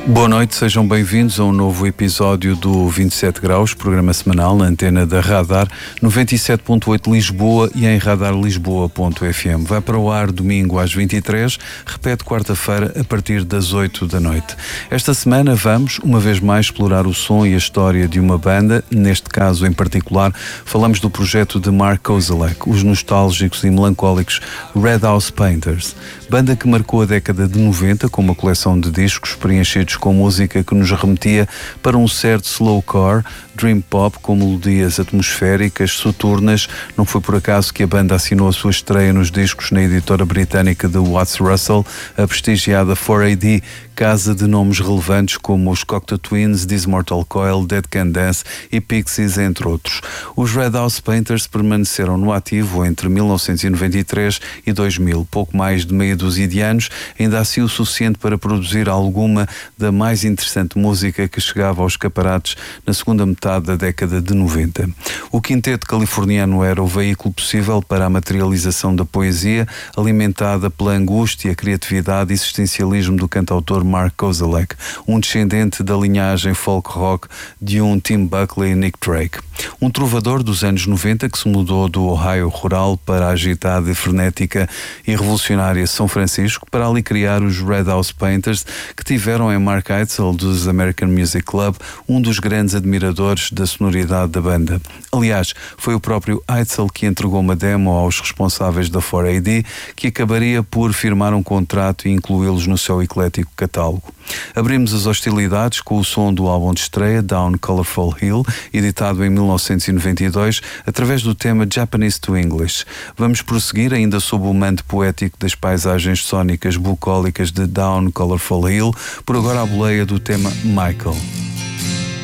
Boa noite, sejam bem-vindos a um novo episódio do 27 Graus, programa semanal na antena da Radar 97.8 Lisboa e em radarlisboa.fm. Vai para o ar domingo às 23, repete quarta-feira a partir das 8 da noite. Esta semana vamos, uma vez mais, explorar o som e a história de uma banda. Neste caso em particular, falamos do projeto de Mark Kozelek, os nostálgicos e melancólicos Red House Painters. Banda que marcou a década de 90 com uma coleção de discos preenchidos com música que nos remetia para um certo slowcore, dream pop com melodias atmosféricas, soturnas. Não foi por acaso que a banda assinou a sua estreia nos discos na editora britânica de Watts Russell, a prestigiada 4AD, casa de nomes relevantes como os Cocteau Twins, This Mortal Coil, Dead Can Dance e Pixies, entre outros. Os Red House Painters permaneceram no ativo entre 1993 e 2000, pouco mais de meia dúzia de anos, ainda assim o suficiente para produzir alguma da mais interessante música que chegava aos escaparates na segunda metade da década de 90. O quinteto californiano era o veículo possível para a materialização da poesia, alimentada pela angústia, criatividade e existencialismo do cantautor Mark Kozelek, um descendente da linhagem folk rock de um Tim Buckley e Nick Drake. Um trovador dos anos 90 que se mudou do Ohio rural para a agitada, frenética e revolucionária São Francisco para ali criar os Red House Painters, que tiveram em Mark Eitzel dos American Music Club um dos grandes admiradores da sonoridade da banda. Aliás, foi o próprio Eitzel que entregou uma demo aos responsáveis da 4AD, que acabaria por firmar um contrato e incluí-los no seu eclético catálogo. Abrimos as hostilidades com o som do álbum de estreia Down Colorful Hill, editado em 1992, através do tema Japanese to English. Vamos prosseguir ainda sob o manto poético das paisagens sónicas bucólicas de Down Colorful Hill, por agora a boleia do tema Michael.